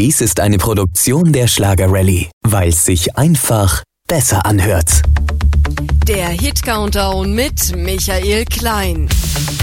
Dies ist eine Produktion der Schlager Rally, weil es sich einfach besser anhört. Der Hit Countdown mit Michael Klein.